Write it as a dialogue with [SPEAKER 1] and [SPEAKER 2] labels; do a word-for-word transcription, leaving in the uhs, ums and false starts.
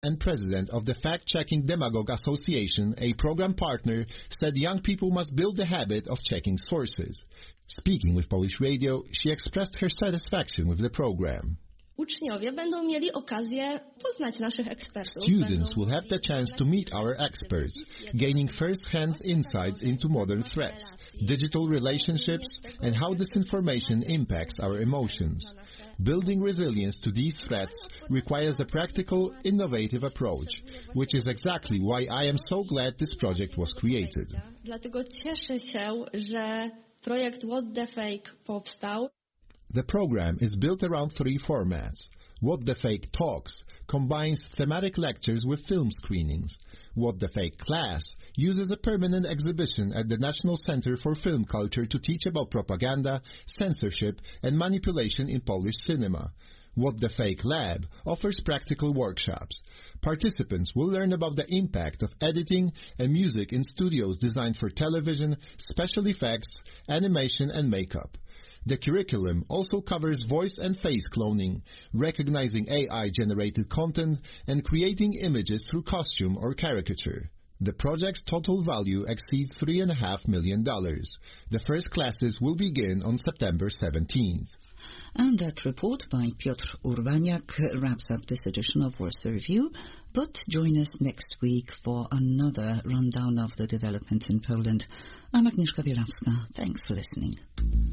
[SPEAKER 1] and president of the Fact-Checking Demagogue Association, a program partner, said young people must build the habit of checking sources. Speaking with Polish Radio, she expressed her satisfaction with the program.
[SPEAKER 2] Uczniowie będą mieli okazję poznać naszych ekspertów.
[SPEAKER 1] Students will have the chance to meet our experts, gaining first-hand insights into modern threats, digital relationships, and how disinformation impacts our emotions. Building resilience to these threats requires a practical, innovative approach, which is exactly why I am so glad this project was created.
[SPEAKER 2] Dlatego cieszę się, że projekt What the Fake powstał.
[SPEAKER 1] The program is built around three formats. What the Fake Talks combines thematic lectures with film screenings. What the Fake Class uses a permanent exhibition at the National Center for Film Culture to teach about propaganda, censorship, and manipulation in Polish cinema. What the Fake Lab offers practical workshops. Participants will learn about the impact of editing and music in studios designed for television, special effects, animation, and makeup. The curriculum also covers voice and face cloning, recognizing A I-generated content, and creating images through costume or caricature. The project's total value exceeds three point five million dollars. The first classes will begin on September seventeenth.
[SPEAKER 3] And that report by Piotr Urbaniak wraps up this edition of Warsaw Review. But join us next week for another rundown of the developments in Poland. I'm Agnieszka Bielawska. Thanks for listening.